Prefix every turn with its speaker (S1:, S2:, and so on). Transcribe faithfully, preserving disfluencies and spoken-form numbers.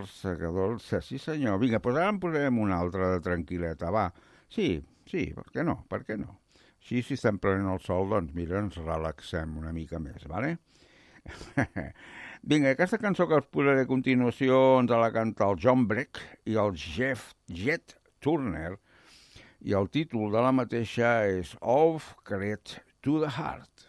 S1: dolça, que dolça, sí senyor. Vinga, doncs ara en posarem una altra de tranquil·leta, va. Sí, sí, per què no, per què no? Així, si estem prenent el sol, doncs mira, ens relaxem una mica més, vale? Vinga, aquesta cançó que us posaré a continuació ens la canta el John Breck i el Jeff Jet Turner, i el títol de la mateixa és Of Cret to the Heart.